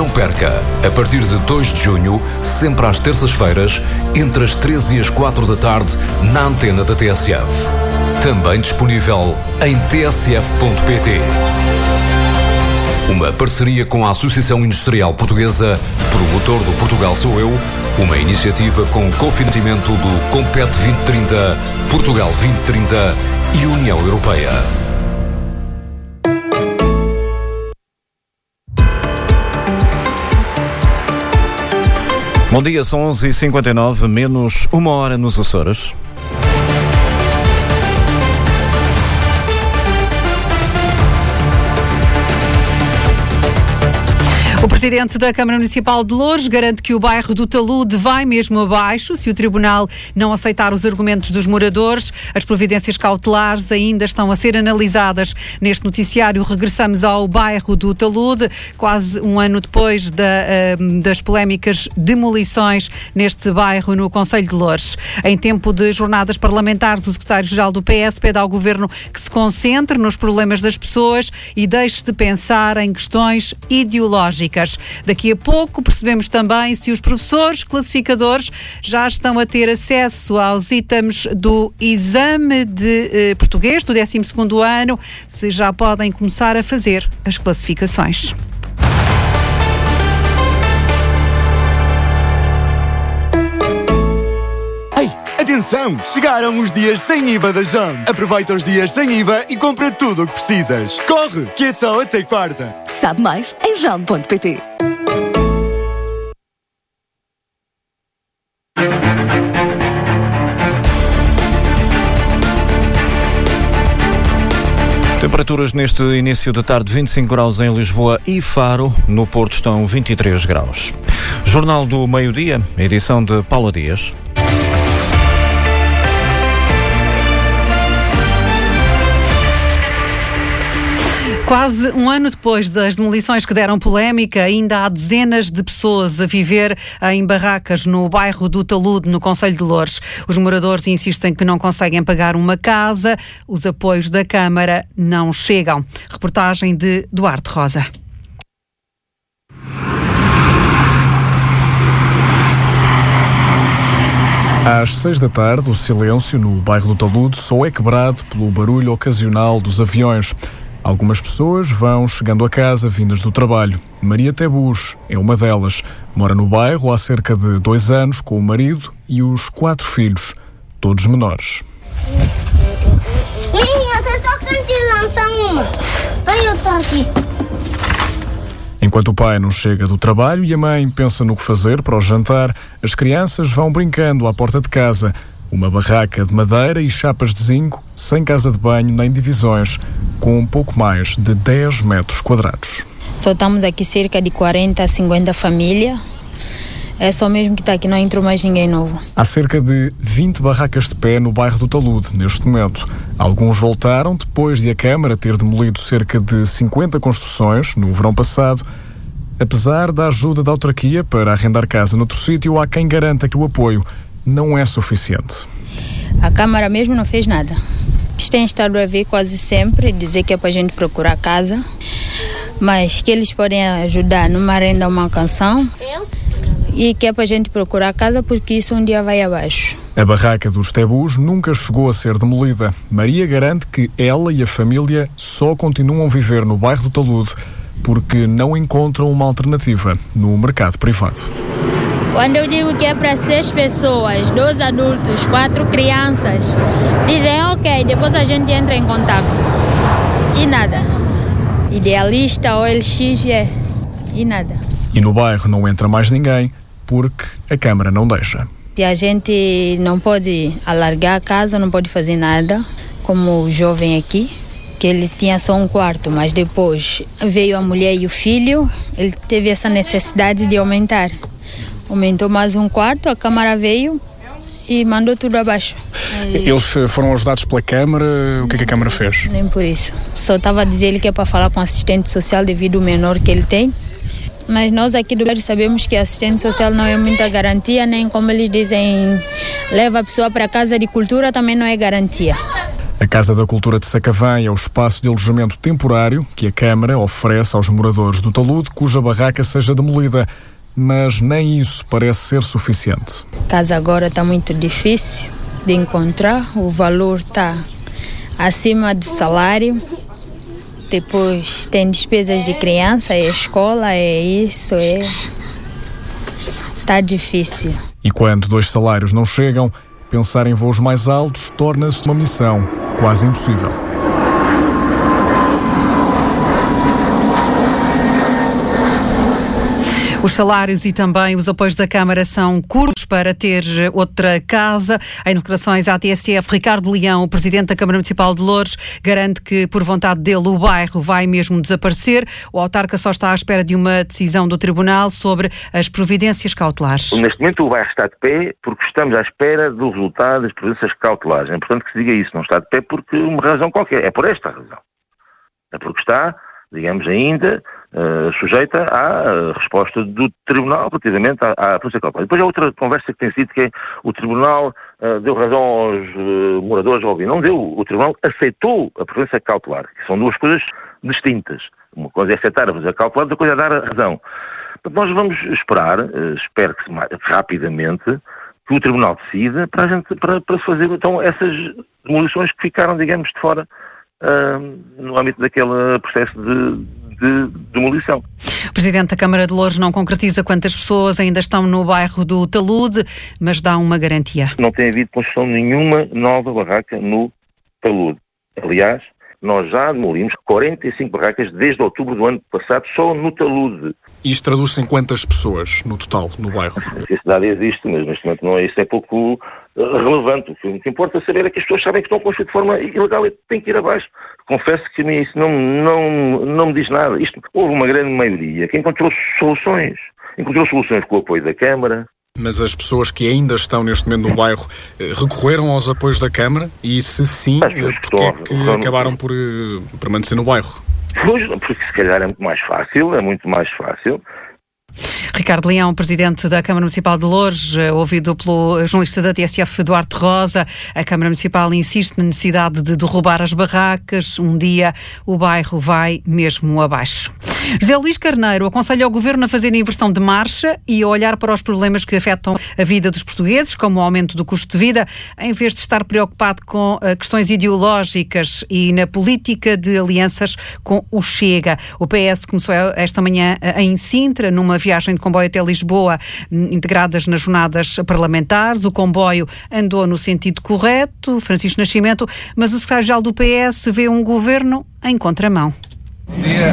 Não perca, a partir de 2 de junho, sempre às terças-feiras, entre as 13 e as 4 da tarde, na antena da TSF. Também disponível em tsf.pt. Uma parceria com a Associação Industrial Portuguesa, promotor do Portugal Sou Eu, uma iniciativa com cofinanciamento do Compete 2030, Portugal 2030 e União Europeia. Bom dia, são 11h59, menos 1 hora nos Açores. O presidente da Câmara Municipal de Loures garante que o bairro do Talude vai mesmo abaixo se o tribunal não aceitar os argumentos dos moradores. As providências cautelares ainda estão a ser analisadas. Neste noticiário regressamos ao bairro do Talude, quase um ano depois das polémicas demolições neste bairro no concelho de Loures. Em tempo de jornadas parlamentares, o secretário-geral do PS pede ao governo que se concentre nos problemas das pessoas e deixe de pensar em questões ideológicas. Daqui a pouco percebemos também se os professores classificadores já estão a ter acesso aos itens do exame de português do 12º ano, se já podem começar a fazer as classificações. Atenção! Chegaram os dias sem IVA da JAM. Aproveita os dias sem IVA e compra tudo o que precisas. Corre, que é só até quarta. Sabe mais em jam.pt. Temperaturas neste início de tarde, 25 graus em Lisboa e Faro. No Porto estão 23 graus. Jornal do Meio-Dia, edição de Paula Dias. Quase um ano depois das demolições que deram polémica, ainda há dezenas de pessoas a viver em barracas no bairro do Talude, no concelho de Loures. Os moradores insistem que não conseguem pagar uma casa, os apoios da Câmara não chegam. Reportagem de Duarte Rosa. Às 6 da tarde, o silêncio no bairro do Talude só é quebrado pelo barulho ocasional dos aviões. Algumas pessoas vão chegando a casa vindas do trabalho. Maria Tebus é uma delas. Mora no bairro há cerca de 2 anos com o marido e os 4 filhos, todos menores. Você só canta lançar uma. Aí eu tô aqui. Enquanto o pai não chega do trabalho e a mãe pensa no que fazer para o jantar, as crianças vão brincando à porta de casa. Uma barraca de madeira e chapas de zinco, sem casa de banho nem divisões, com um pouco mais de 10 metros quadrados. Só estamos aqui cerca de 40 a 50 famílias. É só mesmo que está aqui, não entrou mais ninguém novo. Há cerca de 20 barracas de pé no bairro do Talude, neste momento. Alguns voltaram depois de a Câmara ter demolido cerca de 50 construções no verão passado. Apesar da ajuda da autarquia para arrendar casa noutro sítio, há quem garanta que o apoio não é suficiente. A Câmara mesmo não fez nada. Eles têm estado a vir quase sempre, dizer que é para a gente procurar casa, mas que eles podem ajudar numa renda, uma canção, e que é para a gente procurar casa porque isso um dia vai abaixo. A barraca dos Tebus nunca chegou a ser demolida. Maria garante que ela e a família só continuam a viver no bairro do Talude porque não encontram uma alternativa no mercado privado. Quando eu digo que é para 6 pessoas, 2 adultos, 4 crianças, dizem ok, depois a gente entra em contato. E nada. Idealista, OLX, e nada. E no bairro não entra mais ninguém porque a Câmara não deixa. E a gente não pode alargar a casa, não pode fazer nada, como o jovem aqui, que ele tinha só um quarto, mas depois veio a mulher e o filho, ele teve essa necessidade de aumentar. Aumentou mais um quarto, a Câmara veio e mandou tudo abaixo. Eles foram ajudados pela Câmara, o que é que a Câmara fez? Nem por isso. Só estava a dizer ele que é para falar com o assistente social devido ao menor que ele tem. Mas nós aqui do bairro sabemos que assistente social não é muita garantia, nem como eles dizem, leva a pessoa para a casa de cultura também não é garantia. A Casa da Cultura de Sacavém é o espaço de alojamento temporário que a Câmara oferece aos moradores do talude cuja barraca seja demolida. Mas nem isso parece ser suficiente. A casa agora está muito difícil de encontrar, o valor está acima do salário. Depois tem despesas de criança, é escola, é isso, está difícil. E quando 2 salários não chegam, pensar em voos mais altos torna-se uma missão quase impossível. Os salários e também os apoios da Câmara são curtos para ter outra casa. Em declarações à TSF, Ricardo Leão, o Presidente da Câmara Municipal de Loures, garante que, por vontade dele, o bairro vai mesmo desaparecer. O autarca só está à espera de uma decisão do Tribunal sobre as providências cautelares. Neste momento o bairro está de pé porque estamos à espera do resultado das providências cautelares. É importante que se diga isso. Não está de pé porque uma razão qualquer. É por esta razão. É porque está, digamos, ainda sujeita à resposta do Tribunal relativamente à providência cautelar. Depois há outra conversa que tem sido que é o Tribunal deu razão aos moradores, óbvio. Não deu. O Tribunal aceitou a providência cautelar, que são duas coisas distintas. Uma coisa é aceitar a providência cautelar, outra coisa é dar a razão. Portanto, nós vamos esperar, espero que rapidamente, que o Tribunal decida para se fazer então essas demolições que ficaram, digamos, de fora no âmbito daquele processo de demolição. O Presidente da Câmara de Loures não concretiza quantas pessoas ainda estão no bairro do Talude, mas dá uma garantia. Não tem havido construção de nenhuma nova barraca no Talude. Aliás, nós já demolimos 45 barracas desde outubro do ano passado só no Talude. Isto traduz-se em quantas pessoas no total, no bairro? A cidade existe, mas neste momento não é isso, é pouco relevante. O que importa saber é que as pessoas sabem que estão a construir de forma ilegal e têm que ir abaixo. Confesso que a mim isso não me diz nada. Houve uma grande maioria que encontrou soluções com o apoio da Câmara. Mas as pessoas que ainda estão neste momento no bairro recorreram aos apoios da Câmara e se sim, porque é que acabaram por permanecer no bairro? Pois, porque se calhar é muito mais fácil. Ricardo Leão, Presidente da Câmara Municipal de Loures, ouvido pelo jornalista da TSF, Duarte Rosa. A Câmara Municipal insiste na necessidade de derrubar as barracas. Um dia o bairro vai mesmo abaixo. José Luís Carneiro aconselha o Governo a fazer a inversão de marcha e a olhar para os problemas que afetam a vida dos portugueses, como o aumento do custo de vida, em vez de estar preocupado com questões ideológicas e na política de alianças com o Chega. O PS começou esta manhã em Sintra, numa viagem de comboio até Lisboa, integradas nas jornadas parlamentares. O comboio andou no sentido correto, Francisco Nascimento, mas o secretário-geral do PS vê um Governo em contramão. Bom dia.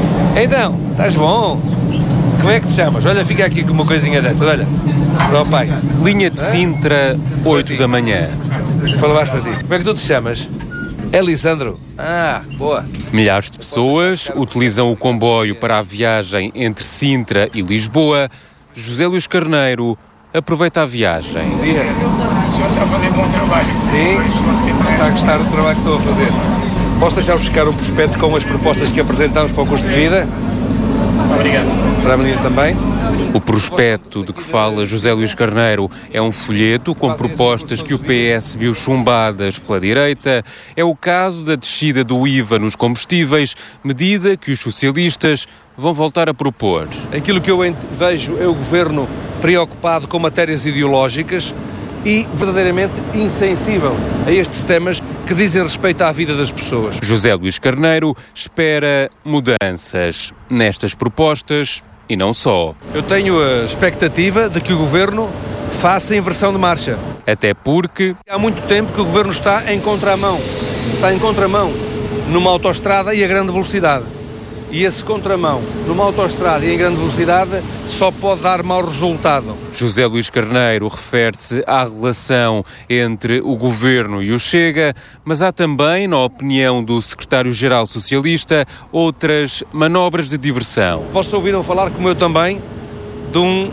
Então, estás bom? Como é que te chamas? Olha, fica aqui com uma coisinha desta, olha. Para o pai. Linha de Sintra, 8 da manhã. Para levares para ti. Como é que tu te chamas? É Lisandro. Ah, boa. Milhares de pessoas utilizam o comboio para a viagem entre Sintra e Lisboa. José Luís Carneiro aproveita a viagem. Bom dia. O senhor está a fazer bom trabalho. Sim, está a gostar do trabalho que estou a fazer. Posso deixar buscar um prospecto com as propostas que apresentamos para o custo de vida? Obrigado. Para a menina também? O prospecto de que fala José Luís Carneiro é um folheto com propostas que o PS viu chumbadas pela direita. É o caso da descida do IVA nos combustíveis, medida que os socialistas vão voltar a propor. Aquilo que eu vejo é o Governo preocupado com matérias ideológicas e verdadeiramente insensível a estes temas que dizem respeito à vida das pessoas. José Luís Carneiro espera mudanças nestas propostas e não só. Eu tenho a expectativa de que o Governo faça inversão de marcha. Até porque há muito tempo que o Governo está em contramão. Está em contramão numa autoestrada e a grande velocidade. E esse contramão numa autoestrada e em grande velocidade só pode dar mau resultado. José Luís Carneiro refere-se à relação entre o Governo e o Chega, mas há também, na opinião do secretário-geral socialista, outras manobras de diversão. Vocês ouviram falar, como eu também, de um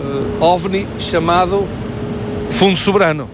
OVNI chamado Fundo Soberano.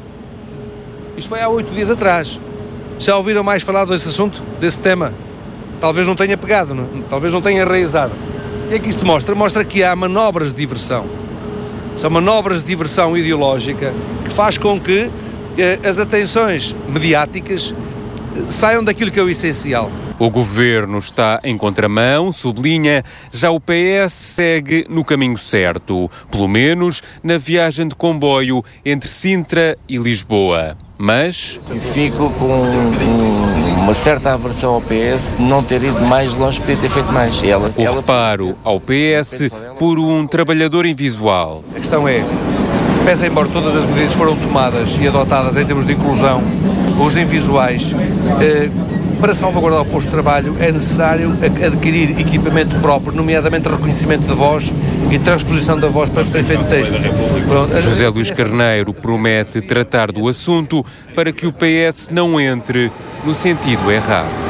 Isto foi há 8 dias atrás. Já ouviram mais falar desse assunto, desse tema? Talvez não tenha pegado, não? Talvez não tenha enraizado. O que é que isto mostra? Mostra que há manobras de diversão. São manobras de diversão ideológica que faz com que as atenções mediáticas saiam daquilo que é o essencial. O Governo está em contramão, sublinha, já o PS segue no caminho certo, pelo menos na viagem de comboio entre Sintra e Lisboa. Mas fico com uma certa aversão ao PS de não ter ido mais longe, podia ter feito mais. O reparo ao PS por um trabalhador invisual. A questão é, pese embora todas as medidas foram tomadas e adotadas em termos de inclusão, os invisuais, para salvaguardar o posto de trabalho é necessário adquirir equipamento próprio, nomeadamente reconhecimento de voz e transposição da voz para efeito de texto. José Luís Carneiro promete tratar do assunto para que o PS não entre no sentido errado.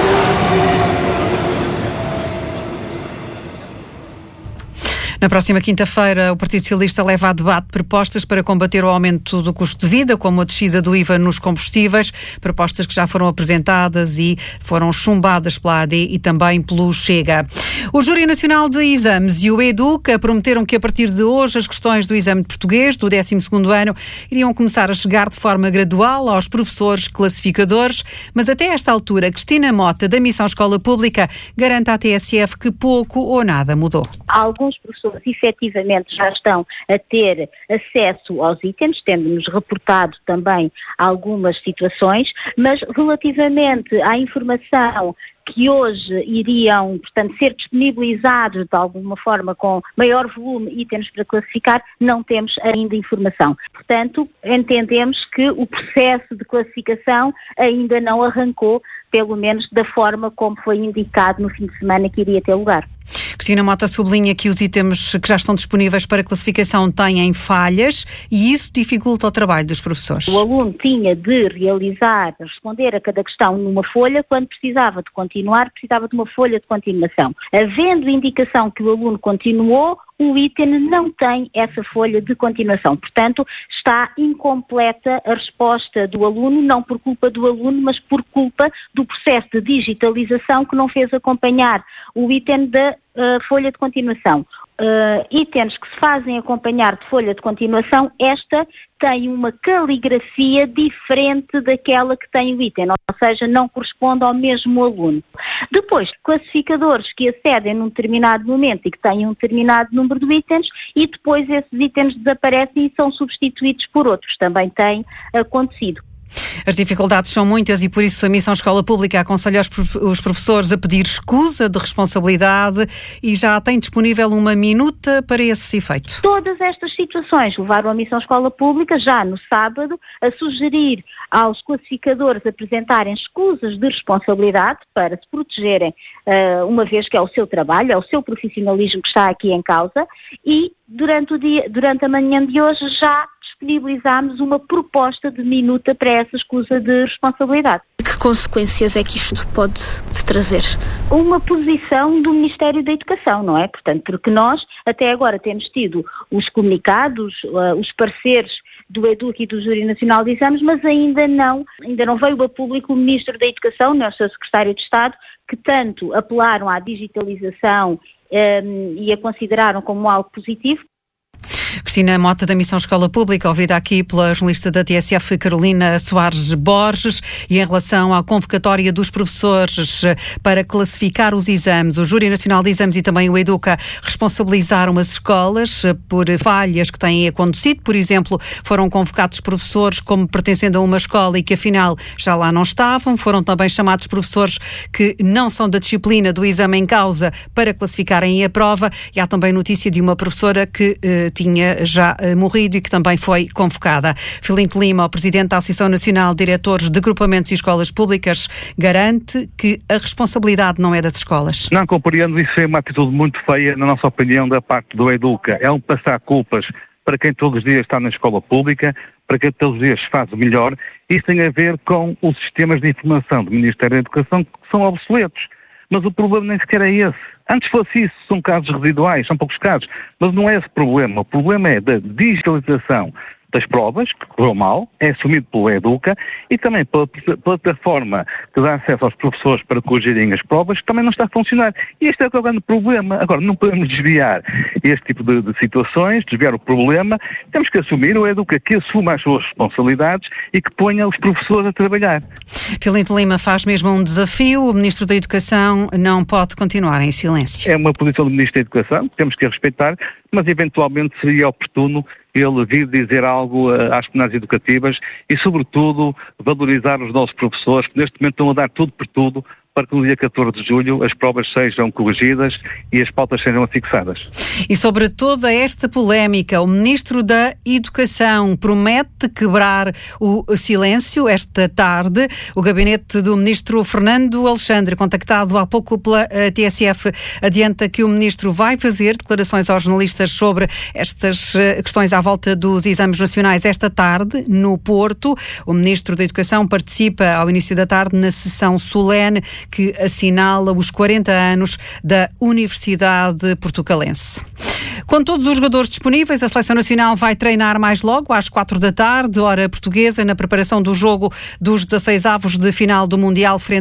Na próxima quinta-feira, o Partido Socialista leva a debate propostas para combater o aumento do custo de vida, como a descida do IVA nos combustíveis, propostas que já foram apresentadas e foram chumbadas pela AD e também pelo Chega. O Júri Nacional de Exames e o EDUCA prometeram que a partir de hoje as questões do exame de português do 12º ano iriam começar a chegar de forma gradual aos professores classificadores, mas até esta altura, Cristina Mota, da Missão Escola Pública, garante à TSF que pouco ou nada mudou. Alguns professores efetivamente já estão a ter acesso aos itens, tendo-nos reportado também algumas situações, mas relativamente à informação que hoje iriam, portanto, ser disponibilizados de alguma forma com maior volume itens para classificar, não temos ainda informação. Portanto, entendemos que o processo de classificação ainda não arrancou, pelo menos da forma como foi indicado no fim de semana que iria ter lugar. Cristina Mota sublinha que os itens que já estão disponíveis para classificação têm falhas e isso dificulta o trabalho dos professores. O aluno tinha de responder a cada questão numa folha, quando precisava de continuar, precisava de uma folha de continuação. Havendo indicação que o aluno continuou, o item não tem essa folha de continuação. Portanto, está incompleta a resposta do aluno, não por culpa do aluno, mas por culpa do processo de digitalização que não fez acompanhar o item da folha de continuação. Itens que se fazem acompanhar de folha de continuação, esta tem uma caligrafia diferente daquela que tem o item, ou seja, não corresponde ao mesmo aluno. Depois, classificadores que acedem num determinado momento e que têm um determinado número de itens e depois esses itens desaparecem e são substituídos por outros. Também tem acontecido. As dificuldades são muitas e por isso a Missão Escola Pública aconselha os professores a pedir escusa de responsabilidade e já tem disponível uma minuta para esse efeito. Todas estas situações levaram a Missão Escola Pública já no sábado a sugerir aos classificadores apresentarem escusas de responsabilidade para se protegerem, uma vez que é o seu trabalho, é o seu profissionalismo que está aqui em causa, e durante a manhã de hoje já disponibilizámos uma proposta de minuta para essa escusa de responsabilidade. Que consequências é que isto pode trazer? Uma posição do Ministério da Educação, não é? Portanto, porque nós até agora temos tido os comunicados, os pareceres do EDUC e do Júri Nacional de Exames, mas ainda não veio a público o Ministro da Educação, nem o seu Secretário de Estado, que tanto apelaram à digitalização e a consideraram como algo positivo. Cristina Mota, da Missão Escola Pública, ouvida aqui pela jornalista da TSF Carolina Soares Borges, e em relação à convocatória dos professores para classificar os exames, o Júri Nacional de Exames e também o EDUCA responsabilizaram as escolas por falhas que têm acontecido. Por exemplo, foram convocados professores como pertencendo a uma escola e que afinal já lá não estavam. Foram também chamados professores que não são da disciplina do exame em causa para classificarem a prova. E há também notícia de uma professora que tinha já morrido e que também foi convocada. Filinto Lima, o presidente da Associação Nacional de Diretores de Agrupamentos e Escolas Públicas, garante que a responsabilidade não é das escolas. Não compreendo, isso é uma atitude muito feia, na nossa opinião, da parte do EDUCA. É um passar culpas para quem todos os dias está na escola pública, para quem todos os dias faz o melhor. Isso tem a ver com os sistemas de informação do Ministério da Educação que são obsoletos. Mas o problema nem sequer é esse. Antes fosse isso, são casos residuais, são poucos casos, mas não é esse o problema. O problema é da digitalização das provas, que correu mal, é assumido pelo EDUCA e também pela plataforma que dá acesso aos professores para corrigirem as provas, que também não está a funcionar. E este é o grande problema. Agora, não podemos desviar este tipo de situações, desviar o problema. Temos que assumir, o EDUCA que assuma as suas responsabilidades e que ponha os professores a trabalhar. Filinto Lima faz mesmo um desafio. O Ministro da Educação não pode continuar em silêncio. É uma posição do Ministro da Educação, que temos que respeitar, mas eventualmente seria oportuno ele vir dizer algo às comunidades educativas e, sobretudo, valorizar os nossos professores, que neste momento estão a dar tudo por tudo para que no dia 14 de julho as provas sejam corrigidas e as pautas sejam afixadas. E sobre toda esta polémica, o Ministro da Educação promete quebrar o silêncio esta tarde. O gabinete do Ministro Fernando Alexandre, contactado há pouco pela TSF, adianta que o Ministro vai fazer declarações aos jornalistas sobre estas questões à volta dos exames nacionais esta tarde, no Porto. O Ministro da Educação participa ao início da tarde na sessão solene que assinala os 40 anos da Universidade Portucalense. Com todos os jogadores disponíveis, a Seleção Nacional vai treinar mais logo, às 4 da tarde, hora portuguesa, na preparação do jogo dos 16avos de final do Mundial frente